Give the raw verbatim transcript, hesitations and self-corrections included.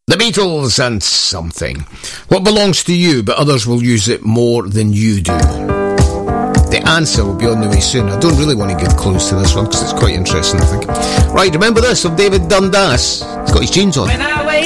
The Beatles and Something. What belongs to you, but others will use it more than you do? The answer will be on the way soon. I don't really want to give clues to this one because it's quite interesting, I think. Right, remember this of David Dundas. He's got his jeans on. When I wake